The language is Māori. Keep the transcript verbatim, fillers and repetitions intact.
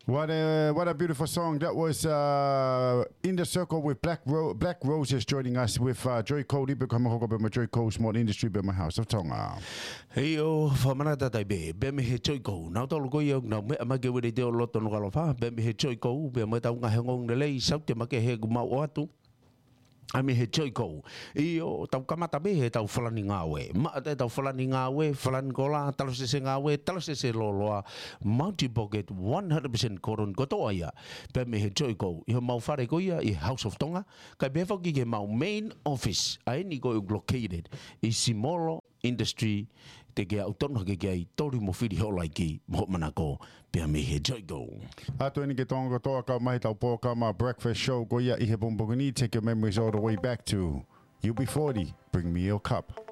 What a what a beautiful song that was. Uh, in the circle with Black Ro- Black Roses joining us with uh, Joy Cody become hoko be Joy Cody Small Industry be my house of Tonga. Hey o whamana tatai be be me he Joy Cody nau tolu ko yo nau me ama ke wele te o loto no galofa be me he Joy Cody be me tau nga hengong lei sau te make he gu mau atu. I me he Joy Cody i o tau kamata be he tau whalani ngā we ma te tau whalani ngā we whalani kola talo se se ngā we talo se se loloa Multi Pocket one hundred percent koron kotoa ia pe me he Joy Cody i ho mau whare ko ia i House of Tonga kai be whaki ke mau main office a eni ko located i Simolo Industry te ke au tono ke ke ai tori mo whiri holai ki mo mana ko pe me he Joy Cody. Ato eni ke tonga toa ka mai tau po ka ma breakfast show ko ia i he bombogini take your memories all the way back to U B forty. Bring me your cup.